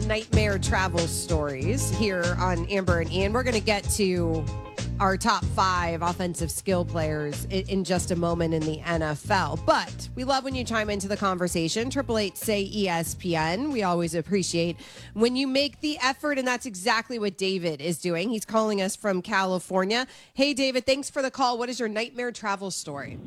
nightmare travel stories here on Amber and Ian. We're going to get to our top 5 offensive skill players in just a moment in the NFL. But we love when you chime into the conversation. 888-SAY-ESPN. We always appreciate when you make the effort, and that's exactly what David is doing. He's calling us from California. Hey, David, thanks for the call. What is your nightmare travel story?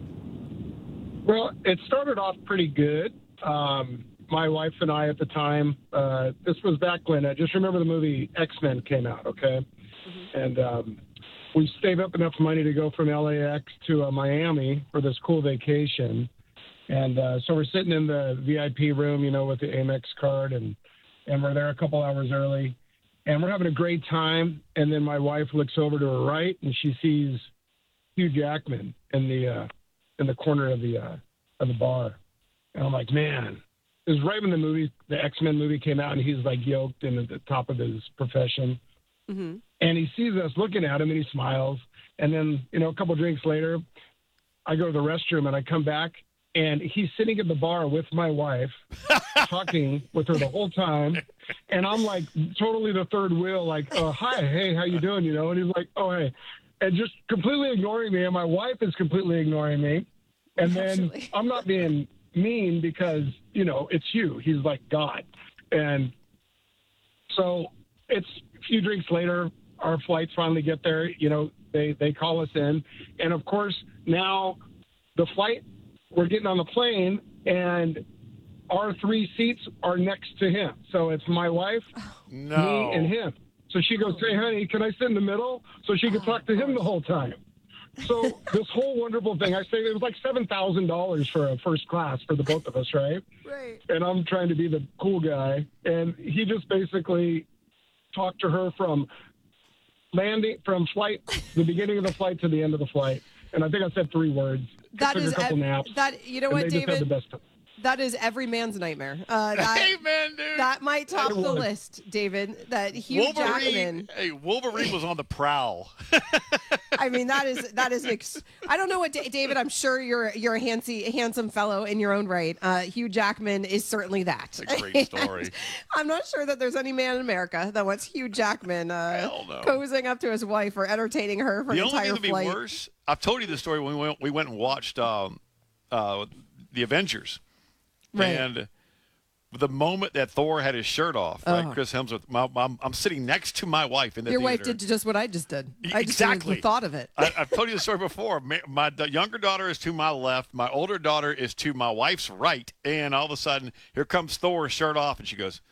Well, it started off pretty good. My wife and I at the time, this was back when, I just remember the movie X-Men came out, okay? Mm-hmm. And we saved up enough money to go from LAX to Miami for this cool vacation. And so we're sitting in the VIP room, with the Amex card, and we're there a couple hours early. And we're having a great time. And then my wife looks over to her right, and she sees Hugh Jackman in the corner of the bar. And I'm like, man. It was right when the X-Men movie came out, and he's like yoked and at the top of his profession. Mm-hmm. And he sees us looking at him, and he smiles. And then, a couple drinks later, I go to the restroom, and I come back, and he's sitting at the bar with my wife, talking with her the whole time. And I'm like totally the third wheel, like, hi, hey, how you doing? And he's like, oh, hey. And just completely ignoring me, and my wife is completely ignoring me. And then I'm not being mean because, it's you. He's like God. And so it's a few drinks later, our flights finally get there. They call us in. And, of course, now the flight, we're getting on the plane, and our 3 seats are next to him. So it's my wife, me, and him. So she goes, hey, honey, can I sit in the middle? So she could talk to him the whole time. So this whole wonderful thing, I say it was like $7,000 for a first class for the both of us, right? Right. And I'm trying to be the cool guy. And he just basically talked to her from the beginning of the flight to the end of the flight. And I think I said 3 words. That is a couple naps. You know what, David? David? Just had the best time. That is every man's nightmare. Amen, dude. That might top the list, David. That Hugh Jackman. Hey, Wolverine was on the prowl. I mean, that is. I don't know what David. I'm sure you're a handsome fellow in your own right. Hugh Jackman is certainly that. It's a great story. I'm not sure that there's any man in America that wants Hugh Jackman cozying up to his wife or entertaining her for an entire flight. The only thing that would be worse. I've told you this story when we went and watched the Avengers. Right. And the moment that Thor had his shirt off, right, Chris Hemsworth, I'm sitting next to my wife in the theater. Your wife did just what I just did. I just exactly. the thought of it. I've told you the story before. The younger daughter is to my left. My older daughter is to my wife's right. And all of a sudden, here comes Thor, shirt off. And she goes,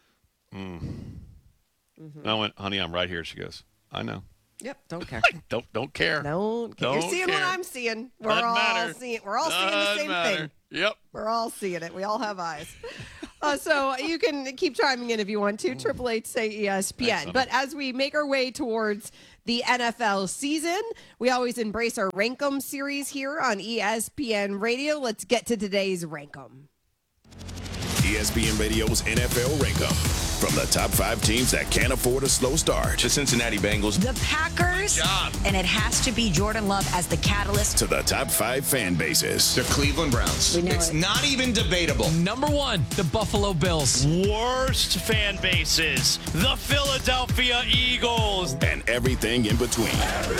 Mm-hmm. I went, honey, I'm right here. She goes, I know. Yep, don't care. Don't care. Don't care. You're seeing what I'm seeing. We're all seeing the same thing. Yep. We're all seeing it. We all have eyes. So you can keep chiming in if you want to. 888-SAY-ESPN. But as we make our way towards the NFL season, we always embrace our Rank 'em series here on ESPN Radio. Let's get to today's Rank 'em. ESPN Radio's NFL Rank 'em. From the top 5 teams that can't afford a slow start. The Cincinnati Bengals. The Packers. And it has to be Jordan Love as the catalyst. To the top 5 fan bases. The Cleveland Browns. It's not even debatable. Number 1, the Buffalo Bills. Worst fan bases. The Philadelphia Eagles. And everything in between.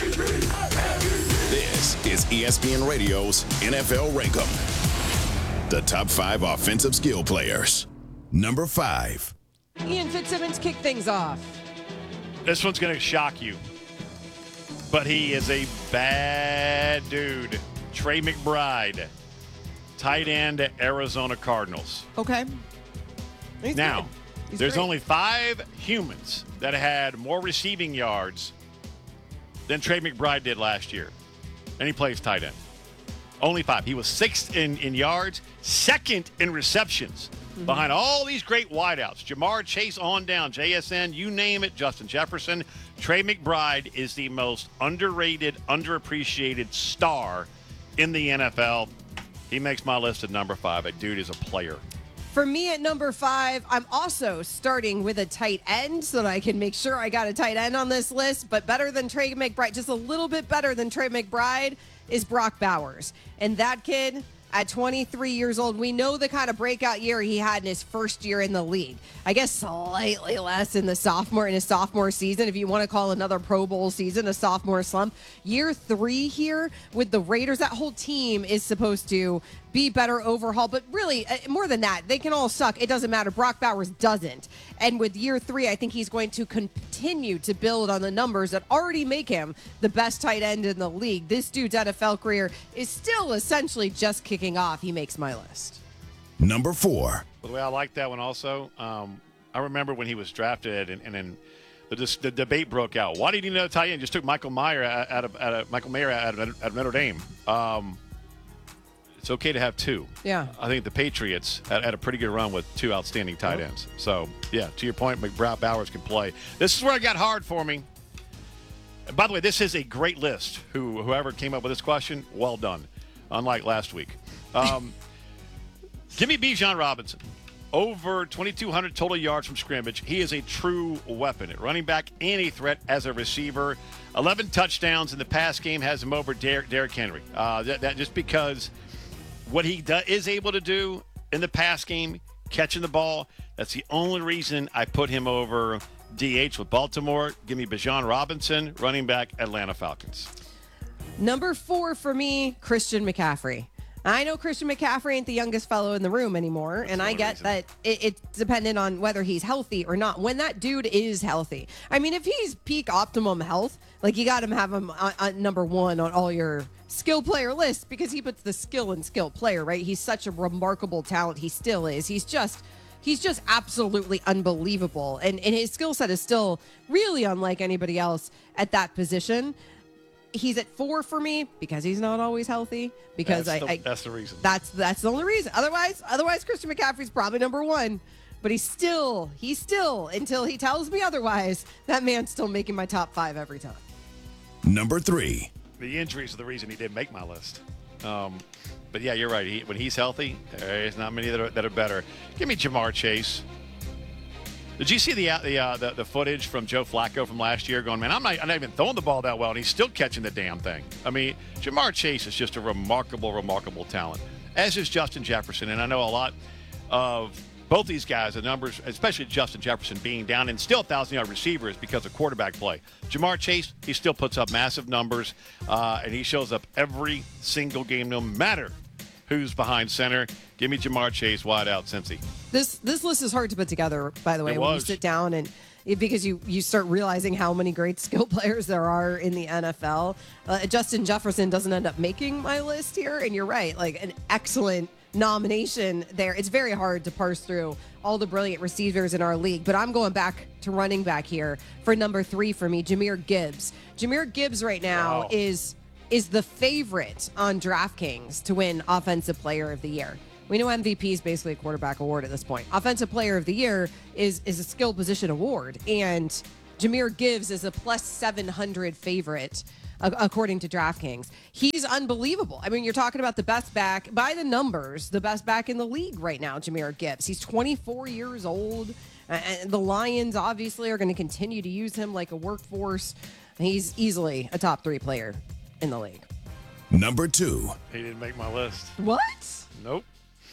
This is ESPN Radio's NFL Rank 'em. The top 5 offensive skill players. Number 5. Ian Fitzsimmons, kick things off. This one's going to shock you. But he is a bad dude. Trey McBride, tight end at Arizona Cardinals. Okay. Now, there's only 5 humans that had more receiving yards than Trey McBride did last year. And he plays tight end. Only 5. He was 6th in yards, 2nd in receptions. Mm-hmm. Behind all these great wideouts, Jamar Chase on down, JSN, you name it, Justin Jefferson, Trey McBride is the most underrated, underappreciated star in the NFL. He makes my list at number 5. A dude is a player. For me at number 5, I'm also starting with a tight end so that I can make sure I got a tight end on this list. But better than Trey McBride, just a little bit better than Trey McBride, is Brock Bowers. And that kid at 23 years old. We know the kind of breakout year he had in his first year in the league. I guess slightly less in his sophomore season, if you want to call another Pro Bowl season a sophomore slump. Year 3 here with the Raiders, that whole team is supposed to be better overhaul, but really more than that, they can all suck. It doesn't matter. Brock Bowers doesn't. And with year 3, I think he's going to continue to build on the numbers that already make him the best tight end in the league. This dude's NFL career is still essentially just kicking off. He makes my list. Number 4. By the way, I like that one also. I remember when he was drafted, and then the debate broke out. Why did he know tight end? Just took Michael Mayer out of Notre Dame. It's okay to have 2. Yeah. I think the Patriots had a pretty good run with 2 outstanding tight ends. So, yeah, to your point, Brock Bowers can play. This is where it got hard for me. And by the way, this is a great list. Whoever came up with this question, well done. Unlike last week. Give me Bijan Robinson. Over 2,200 total yards from scrimmage. He is a true weapon at running back and a threat as a receiver. 11 touchdowns in the pass game has him over Derrick Henry. That just because what he is able to do in the pass game, catching the ball, that's the only reason I put him over DH with Baltimore. Give me Bijan Robinson, running back, Atlanta Falcons. Number 4 for me, Christian McCaffrey. I know Christian McCaffrey ain't the youngest fellow in the room anymore, and I get that it's dependent on whether he's healthy or not. When that dude is healthy, I mean, if he's peak optimum health, like you got to have him on number 1 on all your skill player lists because he puts the skill in skill player, right? He's such a remarkable talent. He still is. He's just absolutely unbelievable, and his skill set is still really unlike anybody else at that position. He's at 4 for me because he's not always healthy. Because that's the reason. That's the only reason. Otherwise, Christian McCaffrey's probably number 1. But he's still until he tells me otherwise. That man's still making my top 5 every time. Number 3. The injuries are the reason he didn't make my list. But yeah, you're right. When he's healthy, there's not many that are better. Give me Jamar Chase. Did you see the footage from Joe Flacco from last year going, man, I'm not even throwing the ball that well, and he's still catching the damn thing. I mean, Jamar Chase is just a remarkable, remarkable talent, as is Justin Jefferson. And I know a lot of both these guys, the numbers, especially Justin Jefferson being down and still 1,000-yard receivers because of quarterback play. Jamar Chase, he still puts up massive numbers, and he shows up every single game, no matter who's behind center. Give me Jamar Chase, wide out, Cincy. This list is hard to put together, by the way, when you sit down and because you start realizing how many great skill players there are in the NFL. Justin Jefferson doesn't end up making my list here, and you're right, like an excellent nomination there. It's very hard to parse through all the brilliant receivers in our league, but I'm going back to running back here for number 3 for me, Jahmyr Gibbs. Jahmyr Gibbs right now is the favorite on DraftKings to win Offensive Player of the Year. We know MVP is basically a quarterback award at this point. Offensive Player of the Year is a skill position award, and Jahmyr Gibbs is a plus 700 favorite according to DraftKings. He's unbelievable. I mean, you're talking about the best back, by the numbers, the best back in the league right now, Jahmyr Gibbs. He's 24 years old, and the Lions obviously are going to continue to use him like a workforce. He's easily a top 3 player in the league. Number 2. He didn't make my list. What? Nope.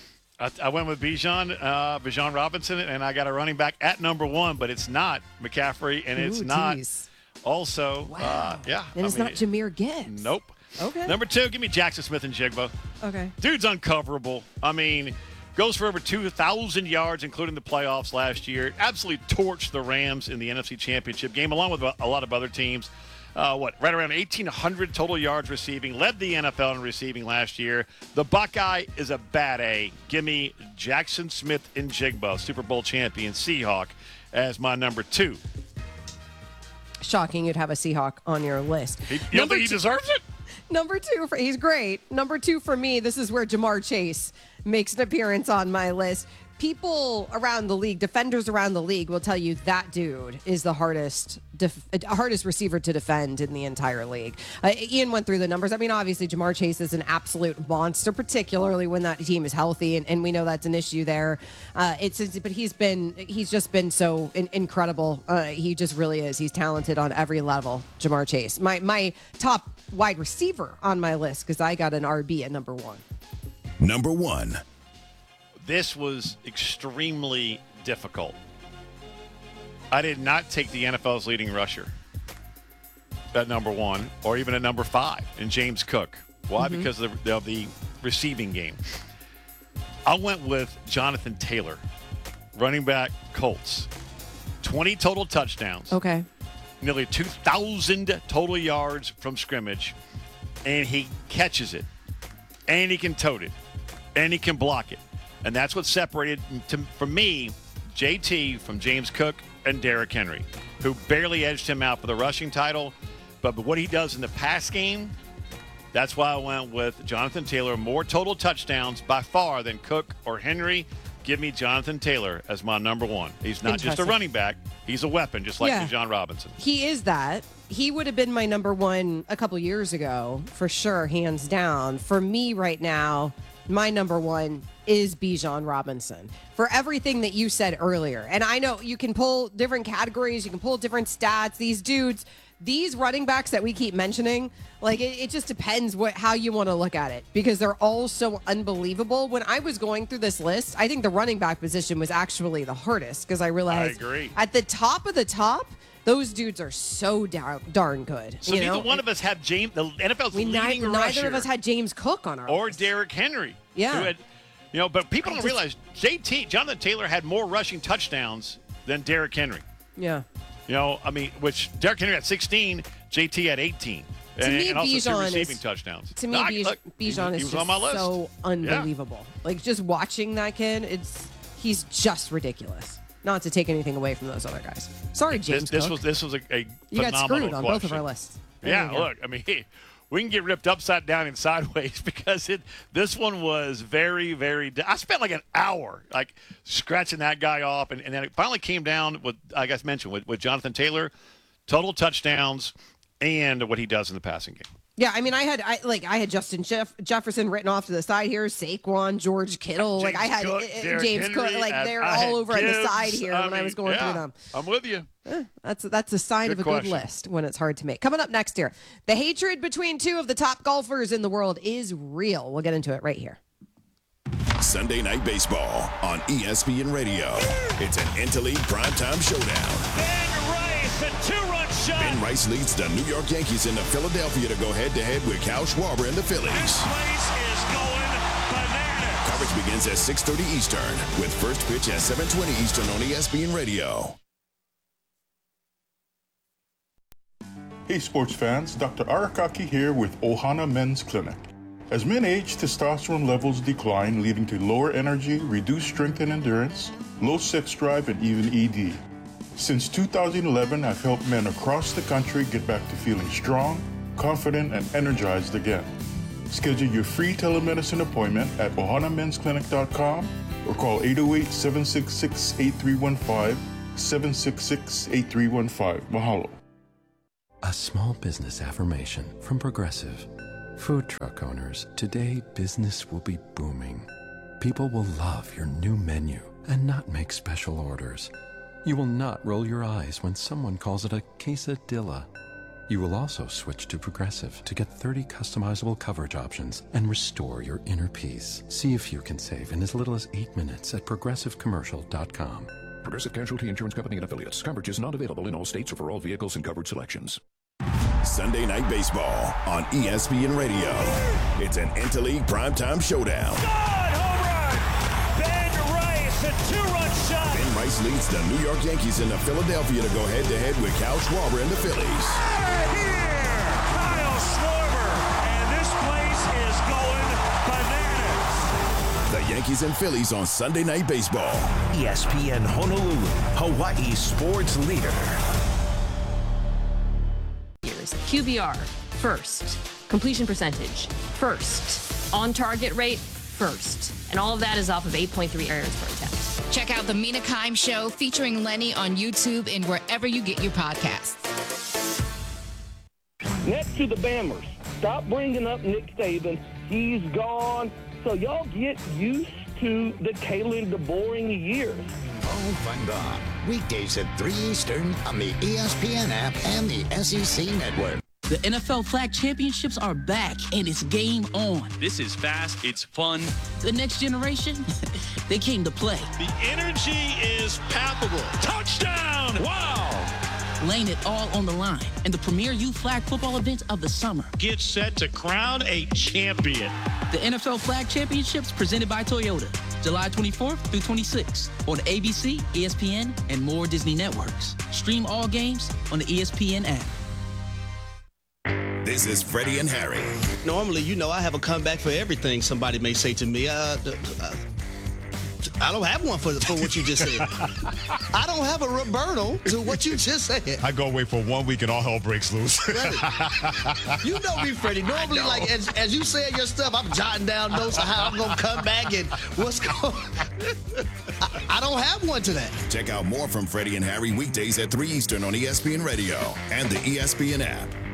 I went with Bijan Robinson, and I got a running back at number 1, but it's not McCaffrey, and it's not also, And it's not Jahmyr Gibbs. Nope. Okay. Number 2, give me Jackson Smith-Njigba. Okay. Dude's uncoverable. I mean, goes for over 2,000 yards, including the playoffs last year. Absolutely torched the Rams in the NFC Championship game, along with a lot of other teams. Right around 1,800 total yards receiving, led the NFL in receiving last year. The Buckeye is a bad A. Give me Jackson Smith-Njigba, Super Bowl champion Seahawk, as my number 2. Shocking you'd have a Seahawk on your list. You don't think he deserves it? Number 2, he's great. Number 2 for me, this is where Jamar Chase makes an appearance on my list. People around the league, defenders around the league, will tell you that dude is the hardest receiver to defend in the entire league. Ian went through the numbers. I mean, obviously, Jamar Chase is an absolute monster, particularly when that team is healthy, and we know that's an issue there. But he's just been so incredible. He just really is. He's talented on every level. Jamar Chase, my top wide receiver on my list, because I got an RB at number 1. Number 1. This was extremely difficult. I did not take the NFL's leading rusher at number 1 or even at number 5 in James Cook. Why? Because of the receiving game. I went with Jonathan Taylor, running back, Colts. 20 total touchdowns. Okay. Nearly 2,000 total yards from scrimmage. And he catches it. And he can tote it. And he can block it. And that's what separated, for me, JT from James Cook and Derrick Henry, who barely edged him out for the rushing title. But what he does in the pass game, that's why I went with Jonathan Taylor. More total touchdowns by far than Cook or Henry. Give me Jonathan Taylor as my number 1. He's not just a running back. He's a weapon, just like Bijan Robinson. He is that. He would have been my number 1 a couple years ago, for sure, hands down. For me right now, my number 1 is Bijan Robinson. For everything that you said earlier. And I know you can pull different categories, you can pull different stats. These dudes, these running backs that we keep mentioning, like it just depends how you want to look at it, because they're all so unbelievable. When I was going through this list, I think the running back position was actually the hardest, because I realized at the top of the top, those dudes are so darn good. So neither one of us had the NFL's leading rusher. Neither of us had James Cook on our or list. Derrick Henry. Yeah. But people don't realize Jonathan Taylor had more rushing touchdowns than Derrick Henry. Yeah. Which Derrick Henry had 16, JT had 18. And also Bijan 2 receiving touchdowns. To me, Bijan is just so unbelievable. Yeah. Like, just watching that kid, he's just ridiculous. Not to take anything away from those other guys. Sorry, James Cook. This was a you got screwed on question. both of our lists. Look, we can get ripped upside down and sideways because this one was very, very. I spent like an hour scratching that guy off, and then it finally came down with, I guess, mentioned with Jonathan Taylor, total touchdowns, and what he does in the passing game. Yeah, I had Justin Jefferson written off to the side here, Saquon, George Kittle, James I had Cook, James Cook, they're all over on the side here when I was going through them. I'm with you. That's a sign of a good list when it's hard to make. Coming up next here, the hatred between 2 of the top golfers in the world is real. We'll get into it right here. Sunday Night Baseball on ESPN Radio. It's an Interleague primetime showdown. Ben Rice, a 2-run shot. Ben Rice leads the New York Yankees into Philadelphia to go head-to-head with Kyle Schwarber and the Phillies. This place is going bananas. Coverage begins at 6:30 Eastern with first pitch at 7:20 Eastern on ESPN Radio. Hey sports fans, Dr. Arakaki here with Ohana Men's Clinic. As men age, testosterone levels decline, leading to lower energy, reduced strength and endurance, low sex drive, and even ED. Since 2011, I've helped men across the country get back to feeling strong, confident, and energized again. Schedule your free telemedicine appointment at ohanamensclinic.com or call 808-766-8315, 766-8315. Mahalo. A small business affirmation from Progressive. Food truck owners, today business will be booming. People will love your new menu and not make special orders. You will not roll your eyes when someone calls it a quesadilla. You will also switch to Progressive to get 30 customizable coverage options and restore your inner peace. See if you can save in as little as 8 minutes at progressivecommercial.com. Progressive Casualty Insurance Company and Affiliates. Coverage is not available in all states or for all vehicles and coverage selections. Sunday Night Baseball on ESPN Radio. It's an Interleague primetime showdown. Home run! Ben Rice, a 2-run shot. Ben Rice leads the New York Yankees into Philadelphia to go head-to-head with Kyle Schwarber and the Phillies. Kyle Schwarber, and this place is going bananas. The Yankees and Phillies on Sunday Night Baseball. ESPN Honolulu, Hawaii's sports leader. QBR, first. Completion percentage, first. On target rate, first. And all of that is off of 8.3 errors per attempt. Check out the Mina Kimes Show featuring Lenny on YouTube and wherever you get your podcasts. Next to the Bammers, stop bringing up Nick Saban. He's gone. So y'all get used to the Kalen DeBoring years. Oh, fun gone. Weekdays at 3 Eastern on the ESPN app and the SEC Network. The NFL Flag Championships are back, and it's game on. This is fast. It's fun. The next generation, they came to play. The energy is palpable. Touchdown! Wow! Laying it all on the line in the premier youth flag football event of the summer. Get set to crown a champion. The NFL Flag Championships presented by Toyota. July 24th through 26th on ABC, ESPN, and more Disney networks. Stream all games on the ESPN app. This is Freddie and Harry. Normally, I have a comeback for everything somebody may say to me. I don't have one for what you just said. I don't have a rebuttal to what you just said. I go away for 1 week and all hell breaks loose. Freddie, you know me, Freddie. Normally, like as you say your stuff, I'm jotting down notes of how I'm going to come back and what's going I don't have one today. Check out more from Freddie and Harry weekdays at 3 Eastern on ESPN Radio and the ESPN app.